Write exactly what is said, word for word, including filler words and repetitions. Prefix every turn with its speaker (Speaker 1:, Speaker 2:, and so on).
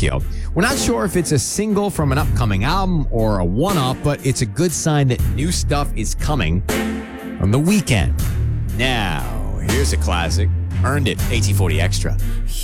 Speaker 1: Overkill. We're not sure if it's a single from an upcoming album or a one-off, but it's a good sign that new stuff is coming from The Weeknd. Now, here's a classic. Earned It, eighteen forty Extra.